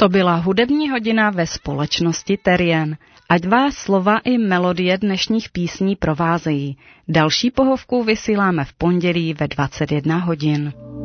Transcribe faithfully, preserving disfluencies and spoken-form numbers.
To byla hudební hodina ve společnosti Terrien. Ať vás slova i melodie dnešních písní provázejí. Další pohovku vysíláme v pondělí ve dvacet jedna hodin.